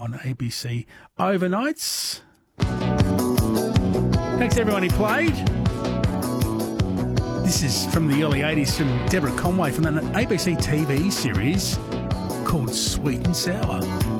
on ABC overnights. Thanks to everyone who played. This is from the early 80s from Deborah Conway from an ABC TV series called Sweet and Sour.